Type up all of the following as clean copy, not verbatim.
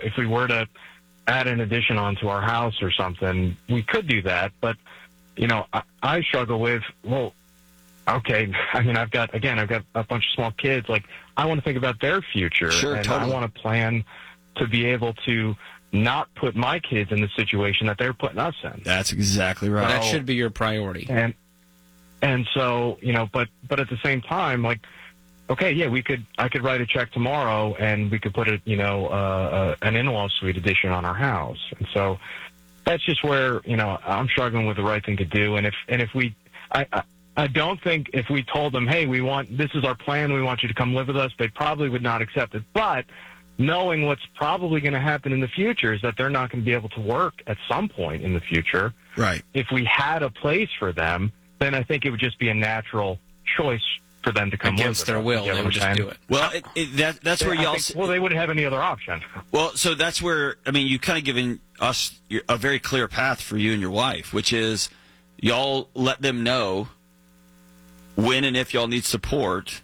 if we were to add an addition onto our house or something, we could do that. But, I struggle with, well, okay, I mean, I've got a bunch of small kids. Like, I want to think about their future. Sure, and totally. I want to plan to be able to not put my kids in the situation that they're putting us in. That's exactly right. That should be your priority. And so, but at the same time, like, okay, yeah, I could write a check tomorrow and we could put an in-law suite addition on our house. And so that's just where, I'm struggling with the right thing to do. And I don't think if we told them, hey, this is our plan, we want you to come live with us, they probably would not accept it. But knowing what's probably going to happen in the future is that they're not going to be able to work at some point in the future. Right. If we had a place for them, then I think it would just be a natural choice for them to come Against their will, they would just do it. Well, that's where y'all... Well, they wouldn't have any other option. Well, so that's where, I mean, you kind of given us a very clear path for you and your wife, which is y'all let them know when and if y'all need support.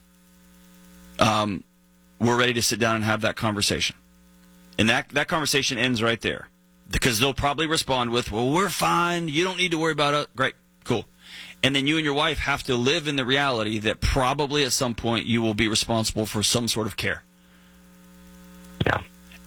We're ready to sit down and have that conversation. And that conversation ends right there. Because they'll probably respond with, well, we're fine. You don't need to worry about it. Great. Cool. And then you and your wife have to live in the reality that probably at some point you will be responsible for some sort of care. Yeah.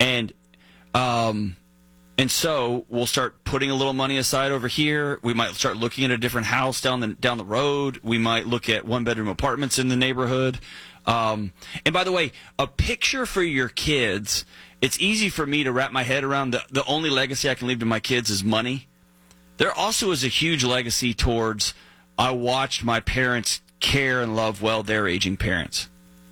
And so we'll start putting a little money aside over here. We might start looking at a different house down the road. We might look at one-bedroom apartments in the neighborhood. And by the way, a picture for your kids, it's easy for me to wrap my head around. The only legacy I can leave to my kids is money. There also is a huge legacy towards I watched my parents care and love well their aging parents.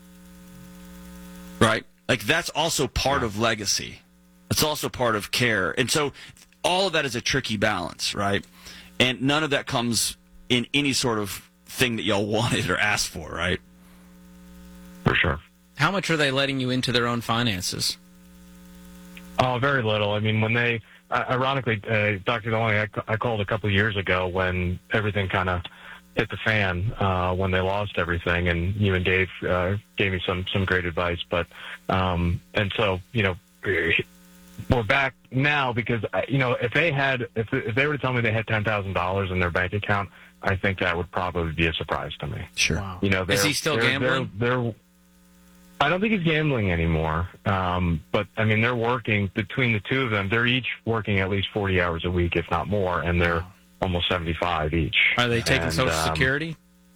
Right? Like that's also part of legacy. It's also part of care. And so all of that is a tricky balance, right? And none of that comes in any sort of thing that y'all wanted or asked for, right? For sure. How much are they letting you into their own finances? Oh, very little. I mean, when they, ironically, Dr. Delaney, I called a couple of years ago when everything kind of hit the fan, when they lost everything, and you and Dave gave me some great advice. But, and so, we're back now because, if they were to tell me they had $10,000 in their bank account, I think that would probably be a surprise to me. Sure. Wow. Is he still gambling? I don't think he's gambling anymore. But I mean, they're working between the two of them. They're each working at least 40 hours a week, if not more, and they're almost 75 each. Are they taking Social Security?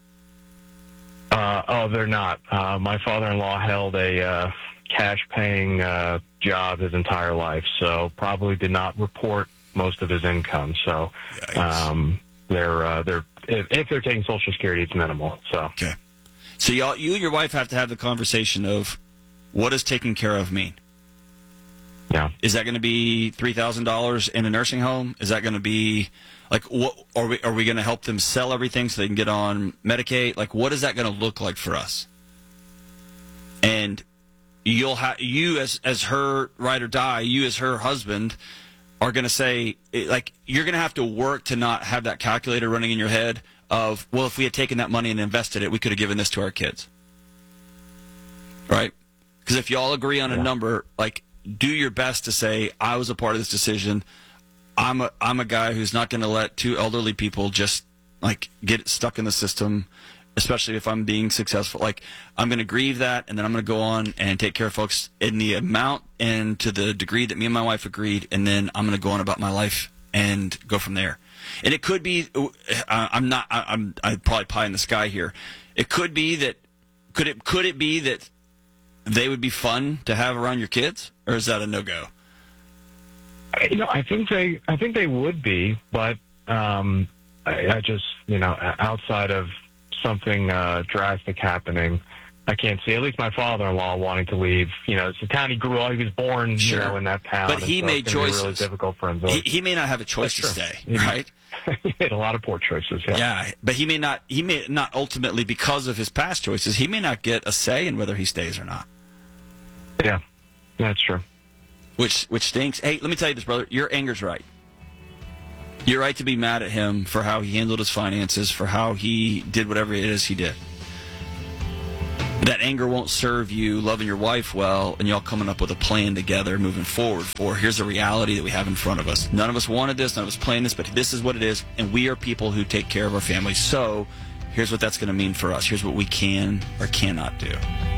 They're not. My father-in-law held a cash-paying job his entire life, so probably did not report most of his income. So if they're taking Social Security, it's minimal. So okay. So you and your wife have to have the conversation of what does taking care of mean? Yeah. Is that going to be $3,000 in a nursing home? Is that going to be like what are we going to help them sell everything so they can get on Medicaid? Like what is that going to look like for us? And you as her ride or die, you as her husband are going to say like you're going to have to work to not have that calculator running in your head of, well, if we had taken that money and invested it, we could have given this to our kids. Right? Because if y'all agree on a number, like, do your best to say, I was a part of this decision. I'm a guy who's not going to let two elderly people just, like, get stuck in the system, especially if I'm being successful. Like, I'm going to grieve that, and then I'm going to go on and take care of folks in the amount and to the degree that me and my wife agreed, and then I'm going to go on about my life and go from there. And it could be, I'm probably pie in the sky here. It could be that, could it be that they would be fun to have around your kids, or is that a no-go? I think they would be, but I just, outside of something drastic happening, I can't see. At least my father-in-law wanting to leave. It's the town he grew up. He was born, in that town. But he made choices. Really difficult for him. He may not have a choice to stay, right? He made a lot of poor choices. Yeah, but he may not ultimately, because of his past choices, he may not get a say in whether he stays or not. Yeah, that's true. Which stinks. Hey, let me tell you this, brother. Your anger's right. You're right to be mad at him for how he handled his finances, for how he did whatever it is he did. that anger won't serve you loving your wife well, and y'all coming up with a plan together moving forward for here's the reality that we have in front of us. None of us wanted this, none of us planned this, but this is what it is, and we are people who take care of our families. So here's what that's going to mean for us. Here's what we can or cannot do.